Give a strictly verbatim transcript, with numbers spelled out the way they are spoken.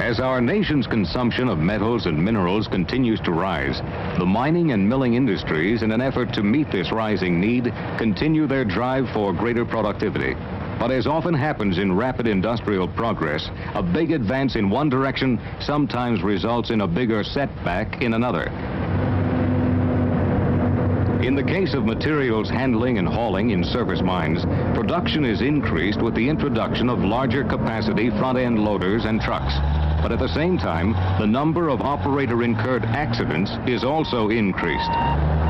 As our nation's consumption of metals and minerals continues to rise, the mining and milling industries, in an effort to meet this rising need, continue their drive for greater productivity. But as often happens in rapid industrial progress, a big advance in one direction sometimes results in a bigger setback in another. In the case of materials handling and hauling in surface mines, production is increased with the introduction of larger capacity front-end loaders and trucks. But at the same time, the number of operator-incurred accidents is also increased.